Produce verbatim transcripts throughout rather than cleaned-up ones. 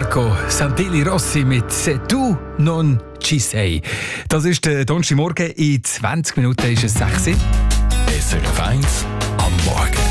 Marco Santilli Rossi mit «Se tu non ci sei». Das ist der Donnerstagmorgen. In zwanzig Minuten ist es sechs Uhr. S R F eins am Morgen.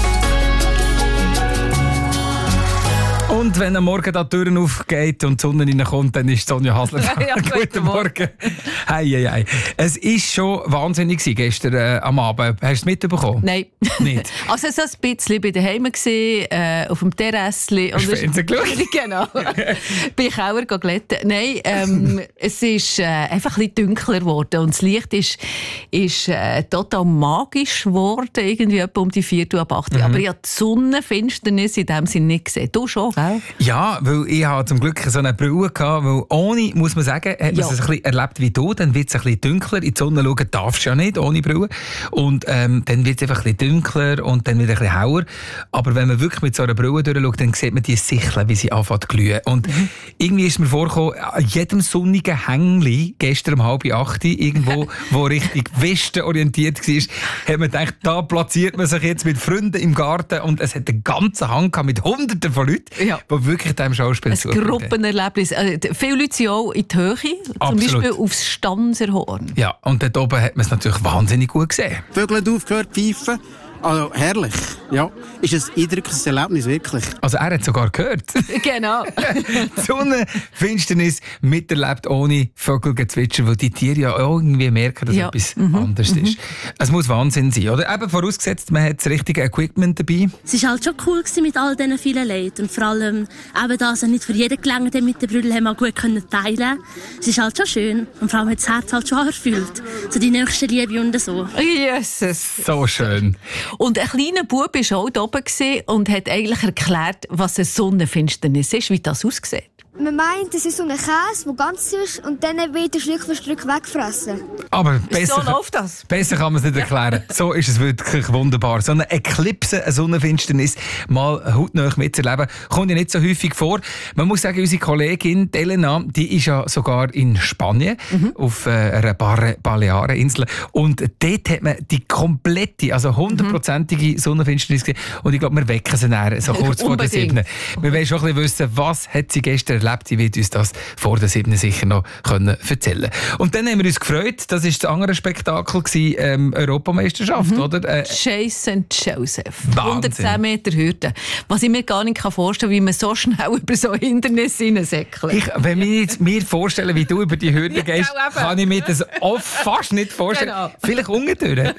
Und wenn am Morgen da die Türen aufgeht und die Sonne reinkommt, dann ist Sonja Hasler da. Ja, Guten Morgen. Hei, hei, hei. Es war schon wahnsinnig gestern äh, am Abend. Hast du es mitbekommen? Nein. Nicht? Also so ein bisschen bei daheim gewesen, äh, auf dem Terrassli. Hast du Fernsehen geschaut? Genau. Bin ich auch glätten. Nein, ähm, es ist äh, einfach ein bisschen dunkler geworden und das Licht ist, ist äh, total magisch geworden, irgendwie etwa um die vier Uhr ab acht Uhr. Mhm. Aber ich habe die Sonnenfinsternis in dem Sinne nicht gesehen. Du schon, gell? Ja, weil ich hatte zum Glück so eine Brille gehabt, weil ohne, muss man sagen, hat man Ja. es ein bisschen erlebt wie du, dann wird es ein bisschen dunkler, in die Sonne schauen darfst du ja nicht, ohne Brille. Und ähm, dann wird es einfach ein bisschen dunkler und dann wieder ein bisschen hauer. Aber wenn man wirklich mit so einer Brille durchschaut, dann sieht man die Sicheln, wie sie anfangen zu glühen. Und mhm. irgendwie ist mir vorgekommen, an jedem sonnigen Hängli, gestern um halb acht, irgendwo, wo Richtung Westen orientiert war, hat man gedacht, da platziert man sich jetzt mit Freunden im Garten und es hat einen ganzen Hang gehabt mit Hunderten von Leuten, Ja. die wirklich diesem Schauspiel Ein zugucken. Gruppenerlebnis. Also, viele Leute sind auch in die Höhe, zum Absolut. Beispiel aufs Stanserhorn. Ja, und dort oben hat man es natürlich wahnsinnig gut gesehen. Vögel haben aufgehört zu pfeifen. Also herrlich. Ja, ist ein eindrückliches Erlebnis, wirklich. Also er hat sogar gehört. Genau. Die Sonnenfinsternis miterlebt ohne Vögelgezwitscher, weil die Tiere ja auch irgendwie merken, dass Ja. etwas Mhm. anders Mhm. ist. Es muss Wahnsinn sein, oder? Eben vorausgesetzt, man hat das richtige Equipment dabei. Es war halt schon cool gewesen mit all diesen vielen Leuten. Und vor allem eben, dass er nicht für jeden gelangt hat mit den Brüdern, haben wir gut können teilen. Es ist halt schon schön. Und vor allem hat das Herz halt schon erfüllt. So die nächste Liebe und so. Jesus. So schön. Und ein kleiner Bub war auch da oben und hat eigentlich erklärt, was eine Sonnenfinsternis ist, wie das aussieht. Man meint, es ist so ein Käse, der ganz ist und dann wird er Stück für Stück wegfressen. Aber besser, So läuft das. besser kann man es nicht erklären. So ist es wirklich wunderbar. So eine Eclipse, eine Sonnenfinsternis, mal hautnah mitzuerleben, kommt ja nicht so häufig vor. Man muss sagen, unsere Kollegin Elena, die ist ja sogar in Spanien, mhm. auf äh, einer Bar- Baleareninsel. Und dort hat man die komplette, also hundertprozentige Sonnenfinsternis gesehen. Und ich glaube, wir wecken sie näher, so kurz vor der siebten. Wir wollen schon ein bisschen wissen, was hat sie gestern erlebt. Sie wird uns das vor der siebten sicher noch können erzählen. Und dann haben wir uns gefreut, das war das andere Spektakel, gewesen, ähm, Europameisterschaft, mhm. oder? Äh, Jason Joseph. Wahnsinn. hundertzehn Meter Hürde. Was ich mir gar nicht vorstellen kann, wie man so schnell über so Hindernisse hineinsäckelt. ich, wenn wir jetzt mir vorstellen, wie du über die Hürde gehst, Ja, eben. kann ich mir das oft fast nicht vorstellen. Genau. Vielleicht unten.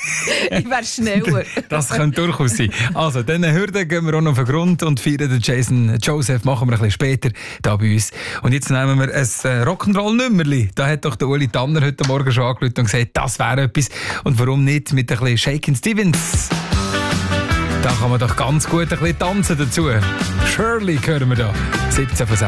Ich wäre schneller. Das könnte durchaus sein. Also, diese Hürde gehen wir auch noch auf den Grund und feiern den Jason Joseph, machen wir ein bisschen später da bei uns. Und jetzt nehmen wir ein äh, Rock'n'Roll-Nummerli. Da hat doch der Uli Tanner heute Morgen schon angerufen und gesagt, das wäre etwas. Und warum nicht mit ein bisschen Shakin' Stevens? Da kann man doch ganz gut ein bisschen tanzen dazu. Shirley hören wir da. siebzehn von